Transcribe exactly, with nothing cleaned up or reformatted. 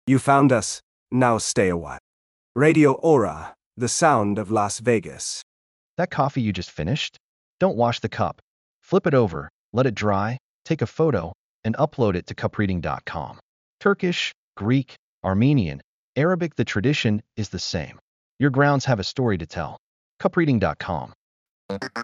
You found us. Now stay a while. Radio Aura, the sound of Las Vegas. That coffee you just finished? Don't wash the cup. Flip it over, let it dry, take a photo, and upload it to cup reading dot com. Turkish, Greek, Armenian, Arabic, the tradition is the same. Your grounds have a story to tell. cup reading dot com.